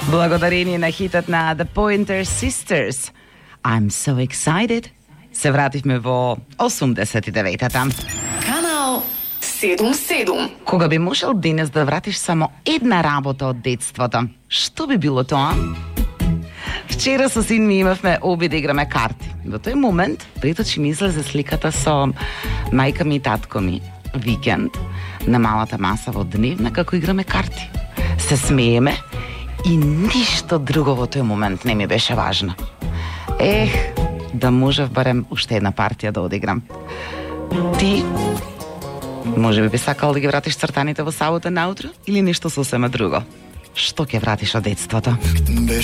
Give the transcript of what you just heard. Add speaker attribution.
Speaker 1: Благодарение на хитот на The Pointer Sisters, I'm so excited, се вративме во 89-та.
Speaker 2: Канал 77.
Speaker 1: Кога би можел денес да вратиш само една работа од детството, што би било тоа? Вчера со син ми имавме оби да играме карти. Во тој момент пред очи ми излезе сликата со мајка ми и татко ми. Викенд на малата маса во дневна како играме карти. Се смееме и ништо друго во тој момент не ми беше важно. Да можев барем уште една партија да одиграм. Ти може би сакал да ги вратиш цртаните во сабота наутро или нешто сосема друго? Што ќе вратиш од детството?